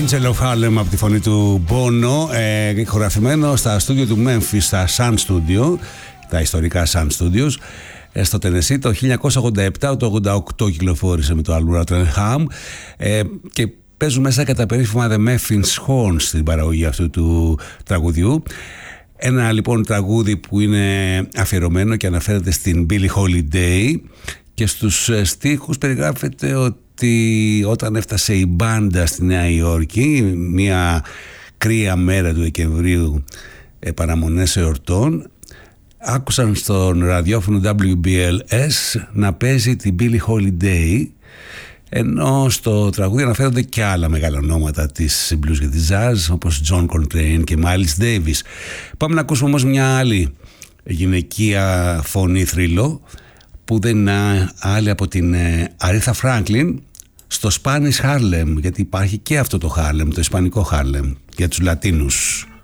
Angel of Harlem από τη φωνή του Bono, ηχογραφημένο στα στούντιο του Memphis, στα Sun Studio, τα ιστορικά Sun Studios, στο Tennessee. Το 1987, το 1988 κυκλοφόρησε με το album Rottenham, και παίζουν μέσα κατά περίφημα The Mephine's Horns στην παραγωγή αυτού του τραγουδιού. Ένα λοιπόν τραγούδι που είναι αφιερωμένο και αναφέρεται στην Billie Holiday, και στους στίχους περιγράφεται ότι όταν έφτασε η μπάντα στη Νέα Υόρκη μια κρύα μέρα του Δεκεμβρίου, παραμονές εορτών, άκουσαν στον ραδιόφωνο WBLS να παίζει την Billie Holiday, ενώ στο τραγούδι αναφέρονται και άλλα μεγάλα ονόματα της blues και της jazz, όπως John Coltrane και Miles Davis. Πάμε να ακούσουμε όμως μια άλλη γυναικεία φωνή θρύλο, που δεν είναι άλλη από την Aretha Franklin, στο Spanish Harlem, γιατί υπάρχει και αυτό το Harlem, το ισπανικό Harlem για τους Λατίνους.